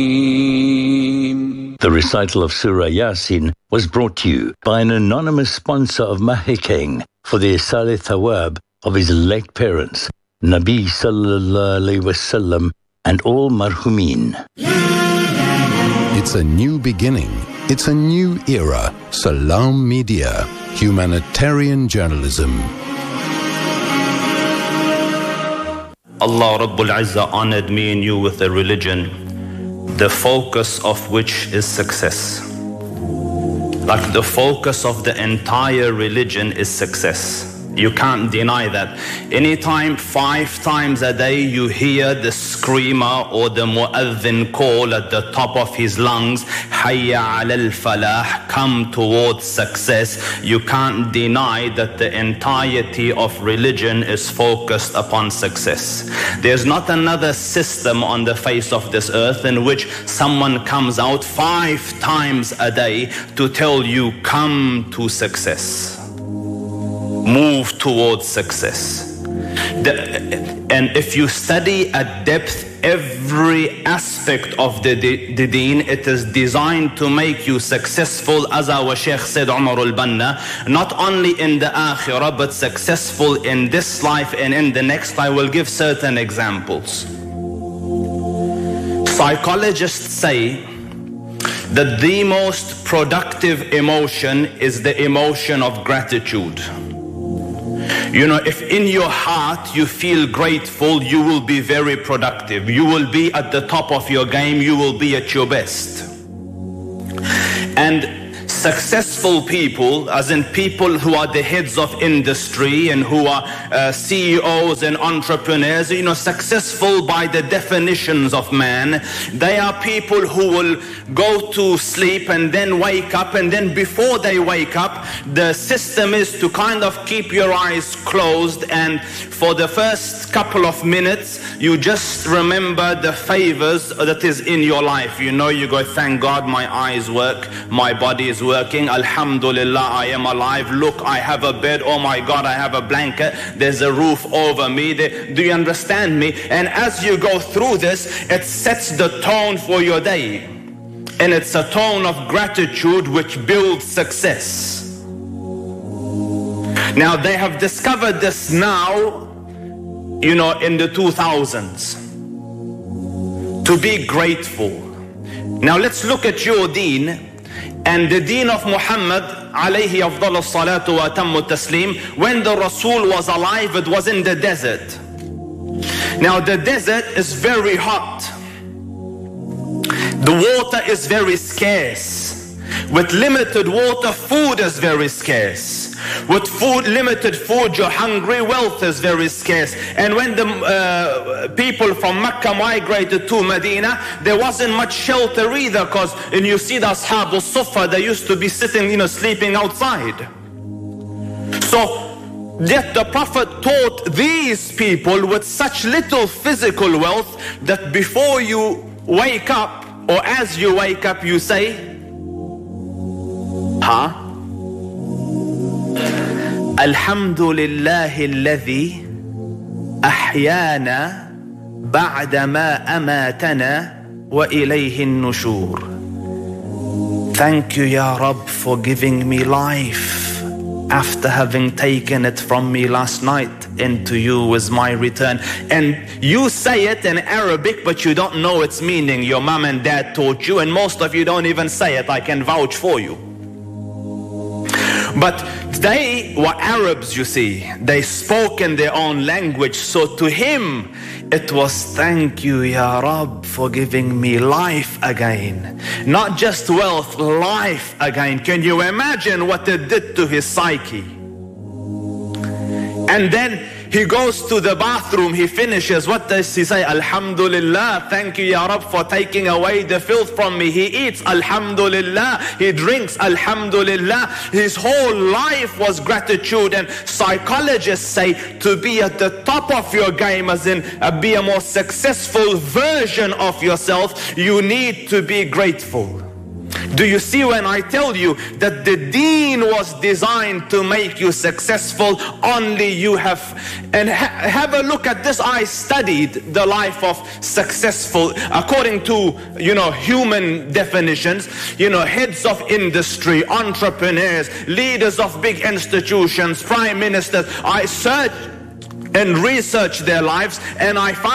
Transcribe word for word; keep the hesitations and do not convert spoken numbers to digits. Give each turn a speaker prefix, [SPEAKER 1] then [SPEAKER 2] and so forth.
[SPEAKER 1] The recital of Surah Yasin was brought to you by an anonymous sponsor of Mahikeng for the Isale Thawab of his late parents, Nabi Sallallahu Alaihi Wasallam, and all marhumin.
[SPEAKER 2] It's a new beginning. It's a new era. Salam Media, humanitarian journalism.
[SPEAKER 3] Allah Rabbul Izzah honored me and you with a religion, the focus of which is success. Like the focus of the entire religion is success. You can't deny that. Anytime, five times a day, you hear the screamer or the mu'adhin call at the top of his lungs, Hayya ala al-falah, come towards success. You can't deny that the entirety of religion is focused upon success. There's not another system on the face of this earth in which someone comes out five times a day to tell you, come to success. Move towards success. The, and if you study at depth every aspect of the, the, the deen, it is designed to make you successful, as our Shaykh said, Umar al-Banna, not only in the akhirah, but successful in this life and in the next. I will give certain examples. Psychologists say that the most productive emotion is the emotion of gratitude. You know, if in your heart you feel grateful, you will be very productive. You will be at the top of your game. You will be at your best. And successful people, as in people who are the heads of industry and who are uh, C E Os and entrepreneurs, you know, successful by the definitions of man, they are people who will go to sleep and then wake up, and then before they wake up, the system is to kind of keep your eyes closed, and for the first couple of minutes, you just remember the favors that is in your life. You know, you go, thank God my eyes work, my body is working, Alhamdulillah, I am alive, look, I have a bed, oh my God, I have a blanket, there's a roof over me. Do you understand me? And as you go through this, it sets the tone for your day. And it's a tone of gratitude which builds success. Now, they have discovered this now, you know, in the two thousands. To be grateful. Now, let's look at your deen. And the deen of Muhammad, alayhi afdal salatu wa atammu taslim, when the Rasul was alive, it was in the desert. Now the desert is very hot. The water is very scarce. With limited water, food is very scarce. With food, limited food, you're hungry, wealth is very scarce. And when the uh, people from Mecca migrated to Medina, there wasn't much shelter either, because, and you see the Ashab al-Sufa, they used to be sitting, you know, sleeping outside. So, yet the Prophet taught these people with such little physical wealth that before you wake up, or as you wake up, you say, huh? Alhamdulillahi alladhi ahyana ba'da ma amatana wa ilayhi an-nushur. Thank you, Ya Rabb, for giving me life after having taken it from me last night. And to you is my return. And you say it in Arabic, but you don't know its meaning. Your mom and dad taught you, and most of you don't even say it. I can vouch for you. But they were Arabs, you see. They spoke in their own language. So to him, it was thank you, Ya Rabb, for giving me life again. Not just wealth, life again. Can you imagine what it did to his psyche? And then he goes to the bathroom, he finishes. What does he say? Alhamdulillah, thank you, Ya Rab, for taking away the filth from me. He eats, Alhamdulillah. He drinks, Alhamdulillah. His whole life was gratitude. And psychologists say to be at the top of your game, as in uh, be a more successful version of yourself, you need to be grateful. Do you see when I tell you that the deen was designed to make you successful? Only you have. And ha have a look at this. I studied the life of successful according to, you know, human definitions, you know, heads of industry, entrepreneurs, leaders of big institutions, prime ministers. I searched and researched their lives, and I found